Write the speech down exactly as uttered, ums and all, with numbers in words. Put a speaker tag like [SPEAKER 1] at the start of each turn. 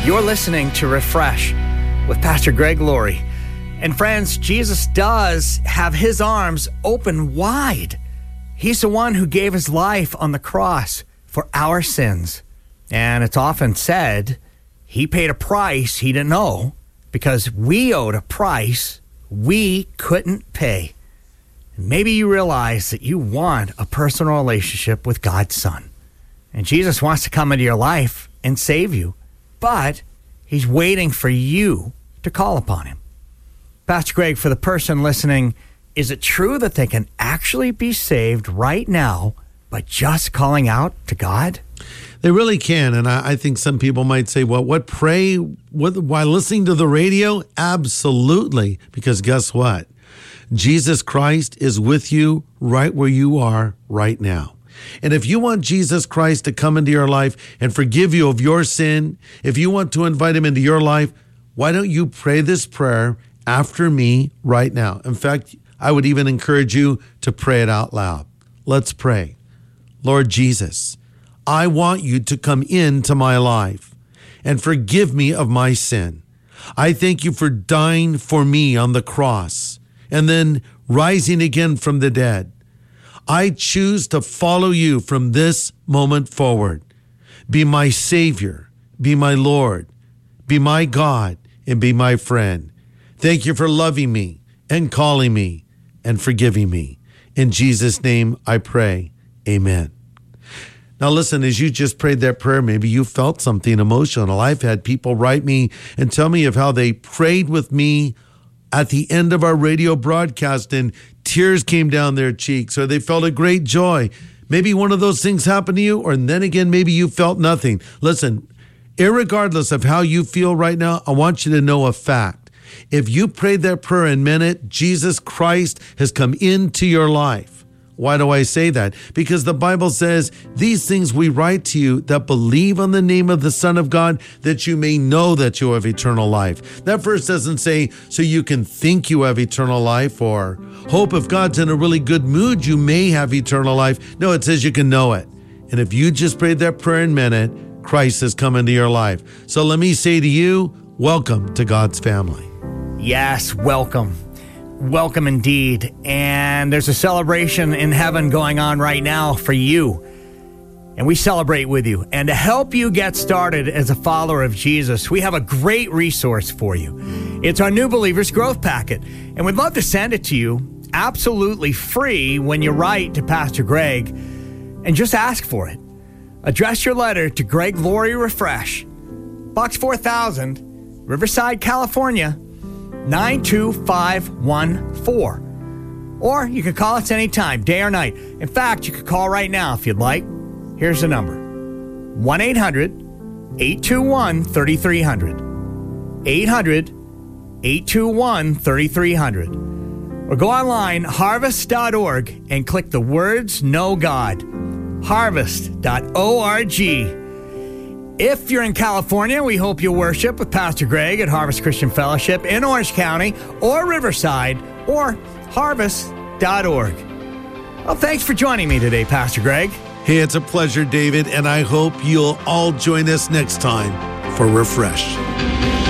[SPEAKER 1] You're listening to Refresh with Pastor Greg Laurie. And friends, Jesus does have his arms open wide. He's the one who gave his life on the cross for our sins. And it's often said he paid a price he didn't owe because we owed a price we couldn't pay. And maybe you realize that you want a personal relationship with God's Son. And Jesus wants to come into your life and save you. But he's waiting for you to call upon him. Pastor Greg, for the person listening, is it true that they can actually be saved right now by just calling out to God?
[SPEAKER 2] They really can. And I, I think some people might say, well, what, pray what, while listening to the radio? Absolutely. Because guess what? Jesus Christ is with you right where you are right now. And if you want Jesus Christ to come into your life and forgive you of your sin, if you want to invite him into your life, why don't you pray this prayer after me right now? In fact, I would even encourage you to pray it out loud. Let's pray. Lord Jesus, I want you to come into my life and forgive me of my sin. I thank you for dying for me on the cross and then rising again from the dead. I choose to follow you from this moment forward. Be my Savior, be my Lord, be my God, and be my friend. Thank you for loving me and calling me and forgiving me. In Jesus' name I pray, amen. Now listen, as you just prayed that prayer, maybe you felt something emotional. I've had people write me and tell me of how they prayed with me at the end of our radio broadcast and tears came down their cheeks, or they felt a great joy. Maybe one of those things happened to you, or then again, maybe you felt nothing. Listen, irregardless of how you feel right now, I want you to know a fact. If you prayed that prayer and meant it, Jesus Christ has come into your life. Why do I say that? Because the Bible says, these things we write to you that believe on the name of the Son of God, that you may know that you have eternal life. That verse doesn't say, so you can think you have eternal life, or hope if God's in a really good mood, you may have eternal life. No, it says you can know it. And if you just prayed that prayer and meant it, Christ has come into your life. So let me say to you, welcome to God's family.
[SPEAKER 1] Yes, welcome. Welcome indeed. And there's a celebration in heaven going on right now for you. And we celebrate with you. And to help you get started as a follower of Jesus, we have a great resource for you. It's our New Believers Growth Packet. And we'd love to send it to you absolutely free when you write to Pastor Greg and just ask for it. Address your letter to Greg Laurie Refresh, Box four thousand, Riverside, California, nine two five one four. Or you can call us anytime, day or night. In fact, you could call right now if you'd like. Here's the number. one eight hundred eight two one three three zero zero. eight hundred eight two one three three zero zero. Or go online, harvest dot org, and click the words Know God. harvest dot org. If you're in California, we hope you'll worship with Pastor Greg at Harvest Christian Fellowship in Orange County or Riverside or harvest dot org. Well, thanks for joining me today, Pastor Greg.
[SPEAKER 2] Hey, it's a pleasure, David, and I hope you'll all join us next time for Refresh.